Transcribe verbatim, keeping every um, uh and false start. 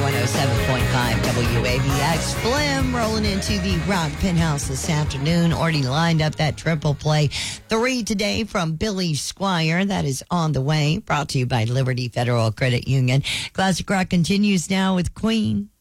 one oh seven point five W A B X. Blim rolling into the Rock Penthouse this afternoon. Already lined up that triple play. Three today from Billy Squire. That is on the way. Brought to you by Liberty Federal Credit Union. Classic Rock continues now with Queen.